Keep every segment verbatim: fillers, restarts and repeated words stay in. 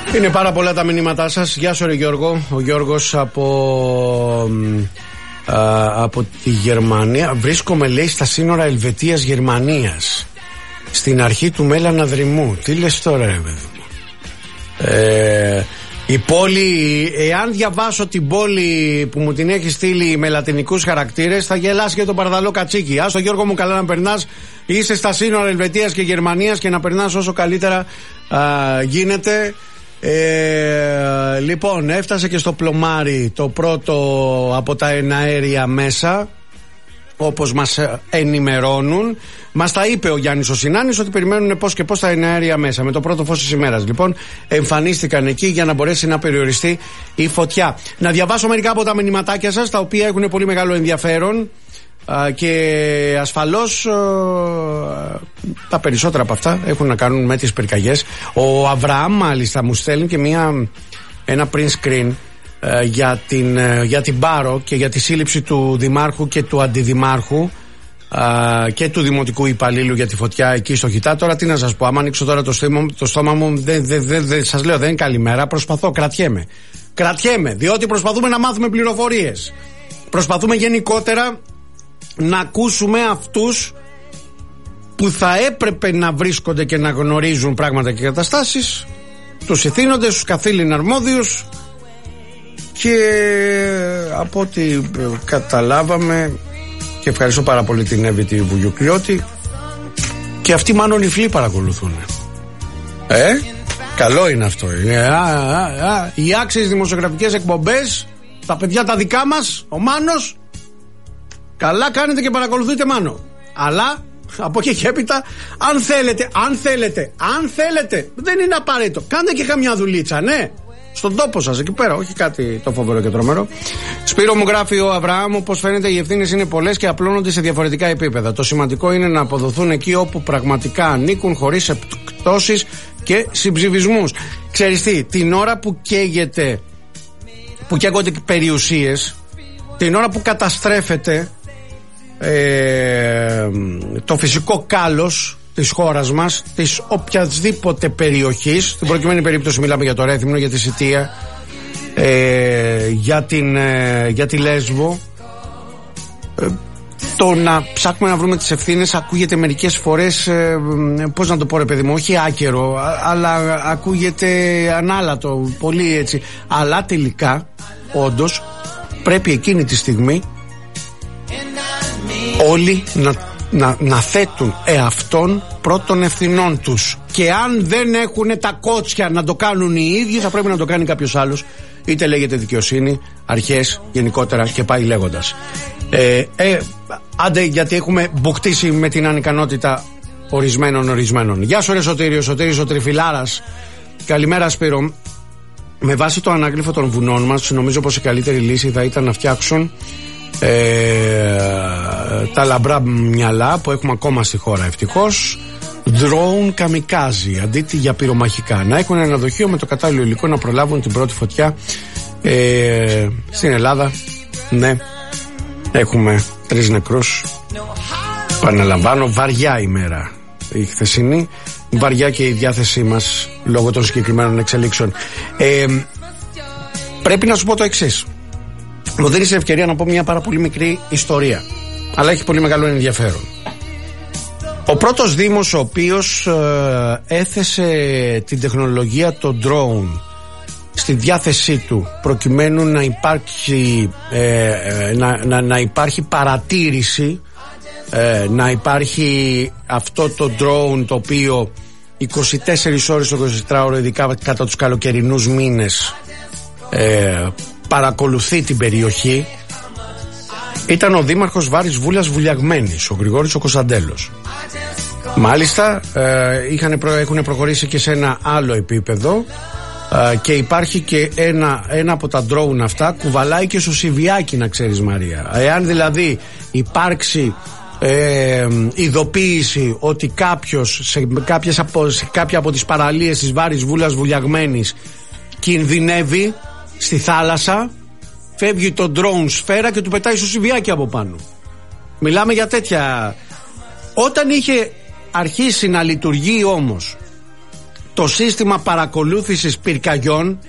Είναι πάρα πολλά τα μηνύματά σας. Γεια σου ρε Γιώργο. Ο Γιώργος από, α, από τη Γερμανία. Βρίσκομαι, λέει, στα σύνορα Ελβετίας-Γερμανίας, στην αρχή του Μέλανα Δρυμού. Τι λες τώρα ρε παιδί μου? Ε, η πόλη, εάν διαβάσω την πόλη που μου την έχει στείλει με λατινικούς χαρακτήρες, θα γελάσει και τον Παρδαλό Κατσίκι. Ας το Γιώργο μου, καλά να περνάς. Είσαι στα σύνορα Ελβετίας και Γερμανίας και να περνάς όσο καλύτερα α, γίνεται. Ε, λοιπόν, έφτασε και στο πλωμάρι το πρώτο από τα εναέρια μέσα, όπως μας ενημερώνουν. Μας τα είπε ο Γιάννης ο Συνάνης ότι περιμένουν πώς και πώς τα εναέρια μέσα. Με το πρώτο φως της ημέρας, λοιπόν, εμφανίστηκαν εκεί για να μπορέσει να περιοριστεί η φωτιά. Να διαβάσω μερικά από τα μηνυματάκια σας, τα οποία έχουν πολύ μεγάλο ενδιαφέρον. Και ασφαλώς τα περισσότερα από αυτά έχουν να κάνουν με τις πυρκαγιές. Ο Αβραάμ μάλιστα μου στέλνει και μια, ένα print screen για την, για την Πάρο και για τη σύλληψη του δημάρχου και του αντιδημάρχου και του δημοτικού υπαλλήλου για τη φωτιά εκεί στο Χιτά. Τώρα τι να σας πω, άμα ανοίξω τώρα το στόμα, το στόμα μου, δεν δε, δε, δε, σας λέω, δεν είναι καλημέρα. Προσπαθώ, κρατιέμαι Κρατιέμαι, διότι προσπαθούμε να μάθουμε πληροφορίες. Προσπαθούμε γενικότερα να ακούσουμε αυτούς που θα έπρεπε να βρίσκονται και να γνωρίζουν πράγματα και καταστάσεις, τους ηθήνοντες, τους καθήλυνα αρμόδιους, και από ό,τι καταλάβαμε, και ευχαριστώ πάρα πολύ την Εύη τη Βουγιουκλιώτη, και αυτοί μάλλον οι φλοί παρακολουθούν. Ε, καλό είναι αυτό. Ε, α, α, α, οι άξιες δημοσιογραφικές εκπομπές, τα παιδιά τα δικά μας, ο Μάνος. Καλά κάνετε και παρακολουθείτε, Μάνο. Αλλά από εκεί και έπειτα, αν θέλετε, αν θέλετε, αν θέλετε, δεν είναι απαραίτητο, κάντε και καμιά δουλίτσα, ναι, στον τόπο σας εκεί πέρα, όχι κάτι το φοβερό και τρομερό. Σπύρο μου, γράφει ο Αβραάμ, πως φαίνεται οι ευθύνες είναι πολλές και απλώνονται σε διαφορετικά επίπεδα. Το σημαντικό είναι να αποδοθούν εκεί όπου πραγματικά ανήκουν, χωρίς εκπτώσεις και συμψηφισμούς. Ξέρεις τι, την ώρα που καίγεται, που καίγονται περιουσίες, την ώρα που καταστρέφεται Ε, το φυσικό κάλος της χώρας μας, της οποιασδήποτε περιοχής, στην προκειμένη περίπτωση μιλάμε για το Ρέθυμνο, για τη Σιτία, ε, για, την, ε, για τη Λέσβο, ε, το να ψάχνουμε να βρούμε τις ευθύνες ακούγεται μερικές φορές, ε, πώς να το πω ρε παιδί μου, όχι άκερο, αλλά ακούγεται ανάλατο, πολύ έτσι, αλλά τελικά όντως πρέπει εκείνη τη στιγμή όλοι να, να, να θέτουν εαυτόν πρώτων ευθυνών τους, και αν δεν έχουν τα κότσια να το κάνουν οι ίδιοι, θα πρέπει να το κάνει κάποιος άλλος, είτε λέγεται δικαιοσύνη, αρχές γενικότερα και πάει λέγοντας. ε, ε, άντε, γιατί έχουμε μποκτήσει με την ανικανότητα ορισμένων ορισμένων. Γεια σου ρε Σωτήριο, Σωτήρης ο Τριφυλάρας. Καλημέρα Σπύρο. Με βάση το ανάγλυφο των βουνών μας, νομίζω πως η καλύτερη λύση θα ήταν να φτιάξουν Ε, τα λαμπρά μυαλά που έχουμε ακόμα στη χώρα, ευτυχώς, drone καμικάζι αντί για πυρομαχικά, να έχουν ένα δοχείο με το κατάλληλο υλικό να προλάβουν την πρώτη φωτιά. ε, στην Ελλάδα, ναι, έχουμε τρεις νεκρούς, επαναλαμβάνω, βαριά ημέρα η χθεσινή, βαριά και η διάθεσή μας λόγω των συγκεκριμένων εξελίξεων. ε, πρέπει να σου πω το εξής. Μου δίνεις ευκαιρία να πω μια πάρα πολύ μικρή ιστορία, αλλά έχει πολύ μεγάλο ενδιαφέρον. Ο πρώτος δήμος ο οποίος ε, έθεσε την τεχνολογία των drone στη διάθεσή του, προκειμένου να υπάρχει, ε, ε, να, να, να υπάρχει παρατήρηση, ε, να υπάρχει αυτό το drone το οποίο είκοσι τέσσερις ώρες το εικοσιτετράωρο, ειδικά κατά τους καλοκαιρινούς μήνες, ε, παρακολουθεί την περιοχή, ήταν ο δήμαρχος Βάρης Βούλας Βουλιαγμένης, ο Γρηγόρης ο Κωνσταντέλος. Μάλιστα ε, είχαν προ, έχουν προχωρήσει και σε ένα άλλο επίπεδο, ε, και υπάρχει και ένα, ένα από τα drone αυτά κουβαλάει και στο Σιβιάκι, να ξέρεις Μαρία. Εάν δηλαδή υπάρξει ε, ειδοποίηση ότι κάποιος σε, κάποιες από, σε κάποια από τις παραλίες της Βάρης Βούλας Βουλιαγμένης κινδυνεύει στη θάλασσα, φεύγει το drone σφαίρα και του πετάει στο Σιβιάκι από πάνω. Μιλάμε για τέτοια. Όταν είχε αρχίσει να λειτουργεί όμως το σύστημα παρακολούθησης πυρκαγιών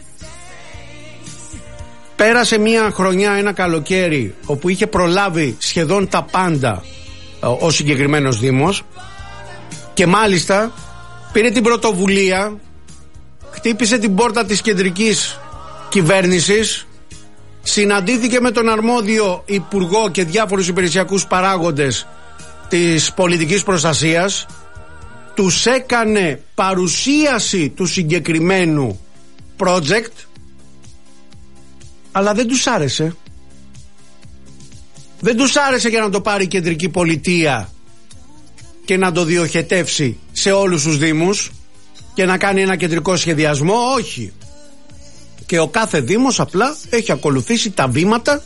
πέρασε μια χρονιά, ένα καλοκαίρι, όπου είχε προλάβει σχεδόν τα πάντα ο συγκεκριμένος Δήμος, και μάλιστα πήρε την πρωτοβουλία, χτύπησε την πόρτα της κεντρικής κυβέρνησης, συναντήθηκε με τον αρμόδιο υπουργό και διάφορους υπηρεσιακούς παράγοντες της πολιτικής προστασίας, τους έκανε παρουσίαση του συγκεκριμένου project, αλλά δεν τους άρεσε. Δεν τους άρεσε για να το πάρει η κεντρική πολιτεία και να το διοχετεύσει σε όλους τους δήμους και να κάνει ένα κεντρικό σχεδιασμό. Όχι. Και ο κάθε δήμος απλά έχει ακολουθήσει τα βήματα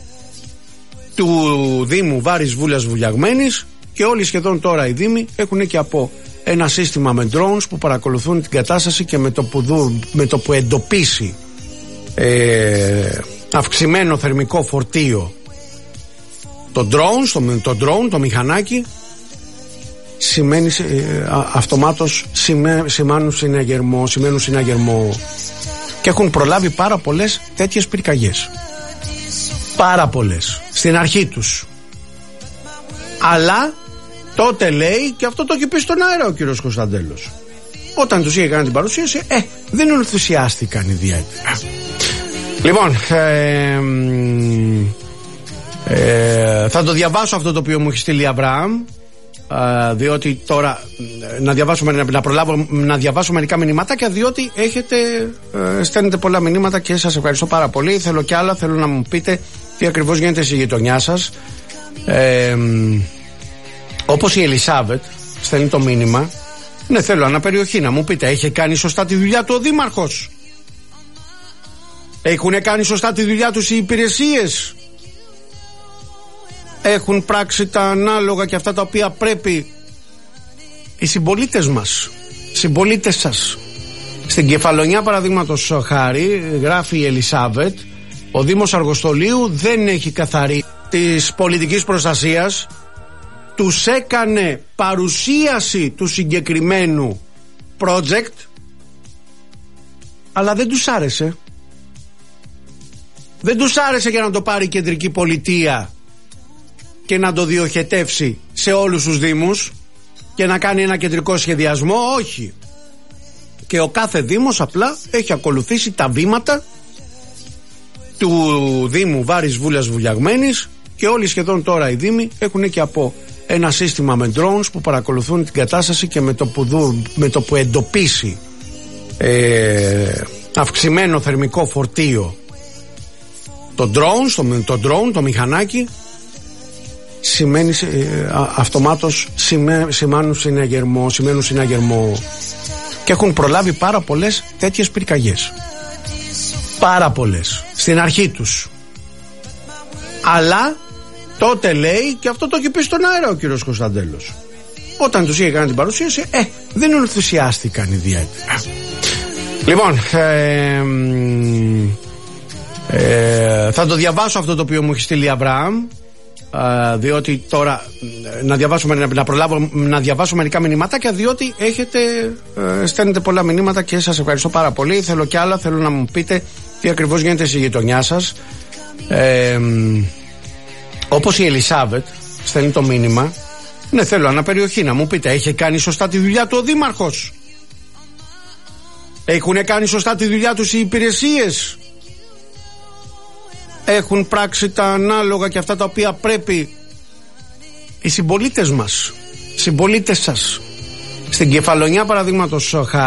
του Δήμου Βάρης Βούλας Βουλιαγμένης, και όλοι σχεδόν τώρα οι δήμοι έχουν και από ένα σύστημα με drones που παρακολουθούν την κατάσταση, και με το που, δου, με το που εντοπίσει ε, αυξημένο θερμικό φορτίο το drone, το, το drone, το μηχανάκι, σημαίνει ε, α, αυτομάτως σημέ, σημαίνουν συναγερμό, σημαίνουν συναγερμό, και έχουν προλάβει πάρα πολλές τέτοιες πυρκαγιές. Πάρα πολλές στην αρχή τους. Αλλά τότε λέει, και αυτό το έχει πει στον αέρα ο κύριος Κωνσταντέλος, όταν τους είχε κάνει την παρουσίαση, ε, δεν ενθουσιάστηκαν ιδιαίτερα. Λοιπόν, ε, ε, θα το διαβάσω αυτό το οποίο μου έχει στείλει η Αβραάμ, ε, διότι τώρα να, διαβάσουμε, να, να προλάβω να διαβάσω μερικά μηνύματάκια, διότι έχετε, ε, στέλνετε πολλά μηνύματα και σας ευχαριστώ πάρα πολύ. Θέλω κι άλλα, θέλω να μου πείτε τι ακριβώς γίνεται στη γειτονιά σας. Ε, όπως η Ελισάβετ στέλνει το μήνυμα, ναι, θέλω αναπεριοχή, να μου πείτε, έχει κάνει σωστά τη δουλειά του ο Δήμαρχος? Έχουν κάνει σωστά τη δουλειά τους οι υπηρεσίες? Έχουν πράξει τα ανάλογα και αυτά τα οποία πρέπει οι συμπολίτες μας, συμπολίτες σας? Στην Κεφαλονιά, παραδείγματος χάρη, γράφει η Ελισάβετ, ο Δήμος Αργοστολίου δεν έχει καθαρή της πολιτικής προστασίας, τους έκανε παρουσίαση του συγκεκριμένου project, αλλά δεν τους άρεσε. Δεν τους άρεσε για να το πάρει η κεντρική πολιτεία και να το διοχετεύσει σε όλους τους δήμους και να κάνει ένα κεντρικό σχεδιασμό. Όχι. Και ο κάθε δήμος απλά έχει ακολουθήσει τα βήματα του Δήμου Βάρης Βούλας Βουλιαγμένης, και όλοι σχεδόν τώρα οι δήμοι έχουν και από ένα σύστημα με drones που παρακολουθούν την κατάσταση, και με το που, δου, με το που εντοπίσει ε, αυξημένο θερμικό φορτίο το drone, το, το drone, το μηχανάκι, σημαίνει ε, α, αυτομάτως σημέ, σημαίνουν συναγερμό, σημαίνουν συναγερμό, και έχουν προλάβει πάρα πολλές τέτοιες πυρκαγιές. Πάρα πολλές στην αρχή τους. Αλλά τότε λέει, και αυτό το έχει πει στον αέρα ο κύριος Κωνσταντέλος, όταν τους είχε κάνει την παρουσίαση, ε, δεν ενθουσιάστηκαν ιδιαίτερα. Λοιπόν, ε, ε, θα το διαβάσω αυτό το οποίο μου έχει στείλει η Αβραάμ, ε, διότι τώρα να, διαβάσουμε, να, να προλάβω να διαβάσω μερικά μηνύματάκια, διότι έχετε, ε, στέλνετε πολλά μηνύματα και σας ευχαριστώ πάρα πολύ. Θέλω κι άλλα, θέλω να μου πείτε τι ακριβώς γίνεται στη γειτονιά σας. Ε, όπως η Ελισάβετ στέλνει το μήνυμα, ναι, θέλω αναπεριοχή, να μου πείτε, έχει κάνει σωστά τη δουλειά του ο Δήμαρχος? Έχουν κάνει σωστά τη δουλειά τους οι υπηρεσίες? Έχουν πράξει τα ανάλογα και αυτά τα οποία πρέπει οι συμπολίτες μας, συμπολίτες σας? Στην Κεφαλονιά, παραδείγματος χάρη,